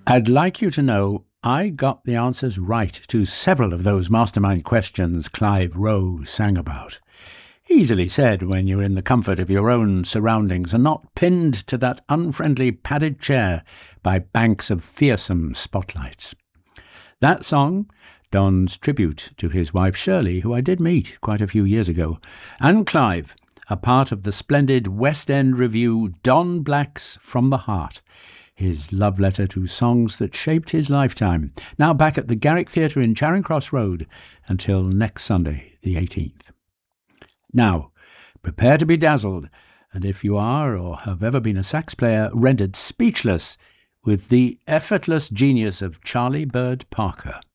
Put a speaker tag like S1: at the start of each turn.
S1: I'd like you to know I got the answers right to several of those mastermind questions Clive Rowe sang about. Easily said when you're in the comfort of your own surroundings and not pinned to that unfriendly padded chair by banks of fearsome spotlights. That song, Don's tribute to his wife Shirley, who I did meet quite a few years ago, and Clive, a part of the splendid West End revue Don Black's From the Heart, his love letter to songs that shaped his lifetime, now back at the Garrick Theatre in Charing Cross Road until next Sunday, the 18th. Now, prepare to be dazzled, and if you are or have ever been a sax player, rendered speechless with the effortless genius of Charlie Bird Parker.